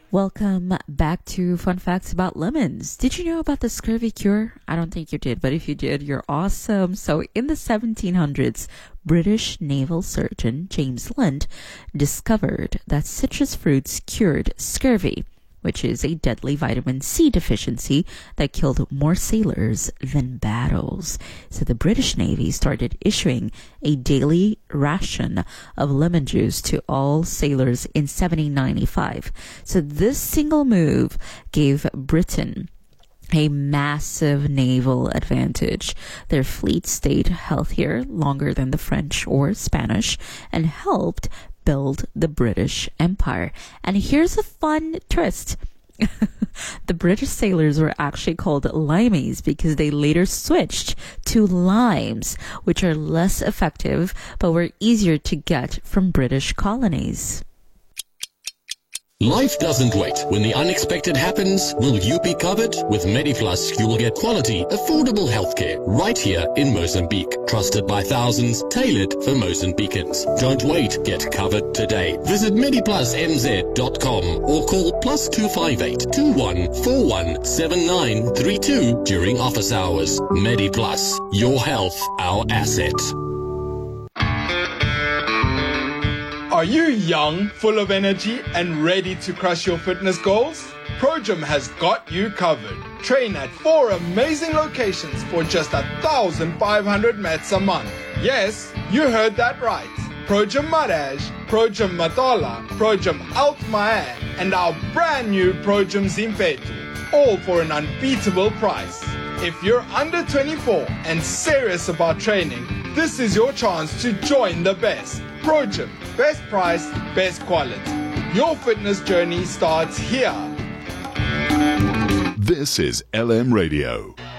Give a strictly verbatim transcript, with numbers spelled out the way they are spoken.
Welcome back to Fun Facts About Lemons. Did you know about the scurvy cure? I don't think you did, but if you did, you're awesome. So in the seventeen hundreds, British naval surgeon James Lind discovered that citrus fruits cured scurvy, which is a deadly vitamin C deficiency that killed more sailors than battles. So the British Navy started issuing a daily ration of lemon juice to all sailors in seventeen ninety-five. So this single move gave Britain a massive naval advantage. Their fleet stayed healthier longer than the French or Spanish and helped build the British Empire. And here's a fun twist. The British sailors were actually called limeys because they later switched to limes, which are less effective but were easier to get from British colonies. Life doesn't wait. When the unexpected happens, will you be covered? With MediPlus, you will get quality, affordable healthcare right here in Mozambique. Trusted by thousands, tailored for Mozambicans. Don't wait. Get covered today. Visit mediplusmz dot com or call plus two five eight, two one four one, seven nine three two during office hours. MediPlus. Your health, our asset. Are you young, full of energy, and ready to crush your fitness goals? ProGym has got you covered. Train at four amazing locations for just one thousand five hundred mats a month. Yes, you heard that right. ProGym Maraj, ProGym Matola, ProGym Alt Mayan, and our brand new ProGym Zimpetu. All for an unbeatable price. If you're under twenty-four and serious about training, this is your chance to join the best. ProGym, best price, best quality. Your fitness journey starts here. This is L M Radio.